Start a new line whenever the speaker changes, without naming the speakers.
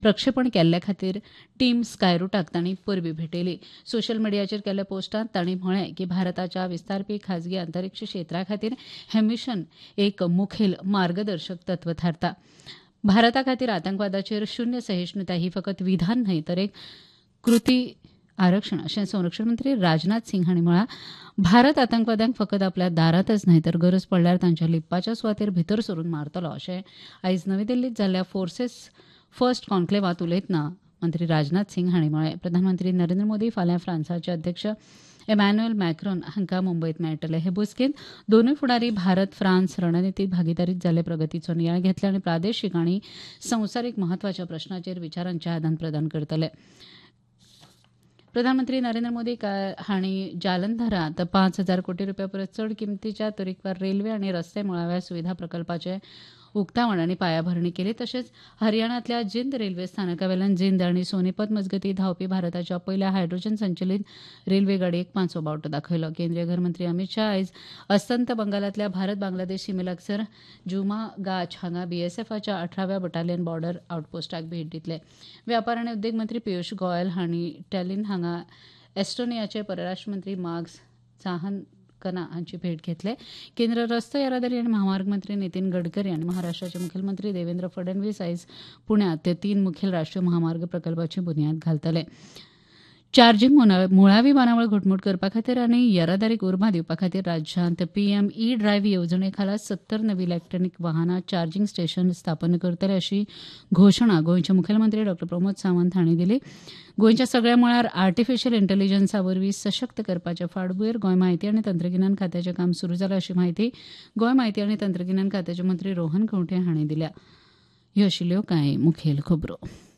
प्रक्षेपण केल्ल्या खातीर टीम स्कायरूटाक तांणी परबी भेटयली. सोशल मिडियाचेर केल्ल्या पोस्टांत तांणी म्हळें की भारताच्या विस्तारपी खाजगी अंतरीक्ष क्षेत्रा खातीर हें मिशन एक मुखेल मार्गदर्शक तत्व थारता. भारता खातीर आतंकवादाचेर शून्य सहिष्णुताय ही फकत विधान न्हय तर एक कृती आरक्षण अशें संरक्षण मंत्री राजनाथ सिंग हांणी म्हळां. भारत आतंकवाद्यांक फकत आपल्या दारांतच न्हय तर गरज पडल्यार तांच्या लिप्पाच्या सुवातेर भितर सरून मारतलो अशें आयज नवी दिल्लींत जाल्ल्या फोर्सेस फर्स्ट कॉन्क्लेवांत उलयतना मंत्री राजनाथ सिंग हांणी म्हळें. प्रधानमंत्री नरेंद्र मोदी फाल्यां फ्रांसाचे अध्यक्ष इमॅन्युएल मॅक्रोन हांकां मुंबयत मेळटले. हे बसकेंत दोनूय फुडारी भारत फ्रांस रणनीतीक भागीदारीत जाल्ले प्रगतीचो नियाळ घेतले आनी प्रादेशीक आनी संवसारीक म्हत्वाच्या प्रस्नांचेर विचारांचें आदान प्रदान करतले. प्रधानमंत्री नरेंद्र मोदी हांणी जालंधरांत 5,000 कोटी रुपया परस चड किंमतीच्या तरेकवार रेल्वे आनी रस्ते मुळाव्या सुविधा प्रकल्पाचे उक्तावण आनी पायाभरणी केली. तशेंच हरियाणांतल्या जिंद रेल्वे स्थानकावेल्यान जिंद आनी सोनीपत मजगतीं धांवपी भारताच्या पयल्या हायड्रोजन संचलीत रेल्वे गाडयेक 5वो बावटो दाखयलो. केंद्रीय गृहमंत्री अमित शाह आयज अस्तंत बंगालांतल्या भारत बांगलादेश सीमेलागसार जुमागाच हांगा बीएसएफच्या 18व्या बटालियन बॉर्डर आउटपोस्टाक भेट दितले. वेपार आनी उद्देग मंत्री पियुष गोयल हांणी टॅलिन हांगा एस्टोनियाचे परराष्ट्र मंत्री मार्क्स चाहानकना हांची भेट घेतले. केंद्र रस्तो येरादारी आनी महामार्ग मंत्री नितीन गडकरी आनी महाराष्ट्राचे मुखेलमंत्री देवेंद्र फडणवीस आयज पुण्यात ते 3 मुखेल राष्ट्रीय महामार्ग प्रकल्पाची बुनयाद घालतले. चार्जिंग मुळावी बांदावळ घटमूट करपा खातीर आनी येरादारीक उर्बा दिवपा खातीर राज्यांत पीएम ई ड्रायव्ह येवजणे खाला 70 नवी इलेक्ट्रॉनिक वाहनां चार्जिंग स्टेशन स्थापन करतले अशी घोशणा गोंयचे मुखेलमंत्री डॉ प्रमोद सावंत हांणी दिली. गोंयच्या सगळ्या मळार आर्टिफिशियल इंटेलिजन्सा वरवीं सशक्त करपाच्या फाटभुंयेर गोंय म्हायती आनी तंत्रगिन्यान खात्याचें काम सुरू जालां अशी म्हायती गोंय म्हायती आनी तंत्रगिन्यान खात्याचे मंत्री रोहन खंवटे हांणी दिल्या. ह्यो आशिल्ल्यो कांय मुखेल खबरो.